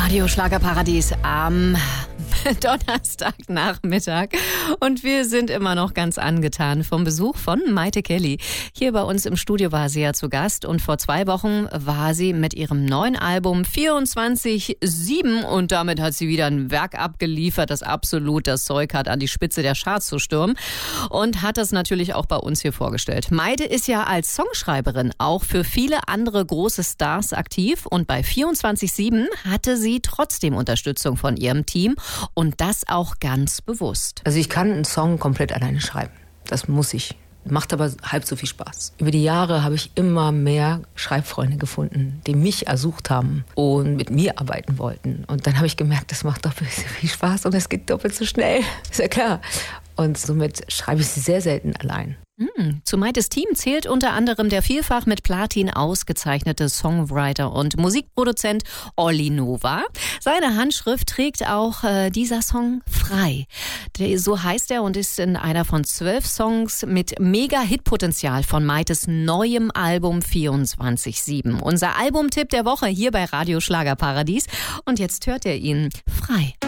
Radio Schlagerparadies am Donnerstagnachmittag. Und wir sind immer noch ganz angetan vom Besuch von Mayte Kelly. Hier bei uns im Studio war sie ja zu Gast und vor 2 Wochen war sie mit ihrem neuen Album 24/7 und damit hat sie wieder ein Werk abgeliefert, das absolut das Zeug hat, an die Spitze der Charts zu stürmen und hat das natürlich auch bei uns hier vorgestellt. Mayte ist ja als Songschreiberin auch für viele andere große Stars aktiv und bei 24/7 hatte sie trotzdem Unterstützung von ihrem Team und das auch ganz bewusst. Also ich kann einen Song komplett alleine schreiben. Das muss ich. Macht aber halb so viel Spaß. Über die Jahre habe ich immer mehr Schreibfreunde gefunden, die mich ersucht haben und mit mir arbeiten wollten. Und dann habe ich gemerkt, das macht doppelt so viel Spaß und es geht doppelt so schnell. Ist ja klar. Und somit schreibe ich sie sehr selten allein. Zu Maytes Team zählt unter anderem der vielfach mit Platin ausgezeichnete Songwriter und Musikproduzent Olli Nova. Seine Handschrift trägt auch dieser Song Frei. So heißt er und ist in einer von 12 Songs mit Mega-Hit-Potenzial von Maytes neuem Album 24/7. Unser Albumtipp der Woche hier bei Radio Schlagerparadies. Und jetzt hört ihr ihn Frei.